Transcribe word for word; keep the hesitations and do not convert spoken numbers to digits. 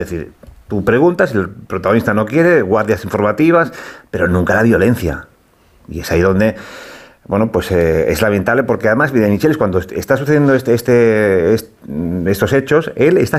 Es decir, tú preguntas y el protagonista no quiere, guardias informativas, pero nunca la violencia. Y es ahí donde, bueno, pues eh, es lamentable, porque además, de Michelis, cuando está sucediendo este, este, este, estos hechos, él está